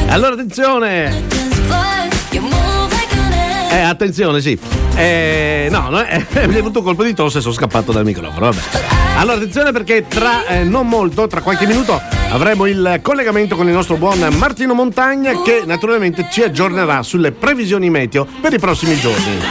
Allora attenzione. Attenzione, sì. No, mi è venuto un colpo di tosse e sono scappato dal microfono. Vabbè. Allora attenzione perché tra non molto, tra qualche minuto, avremo il collegamento con il nostro buon Martino Montagna che naturalmente ci aggiornerà sulle previsioni meteo per i prossimi giorni.